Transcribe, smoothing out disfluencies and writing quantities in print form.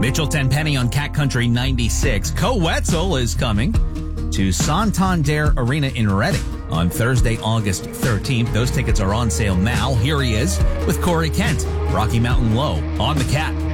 Mitchell Tenpenny on Cat Country 96. Co Wetzel is coming to Santander Arena in Reading on Thursday, August 13th. Those tickets are on sale now. Here he is with Corey Kent, Rocky Mountain Low on the Cat.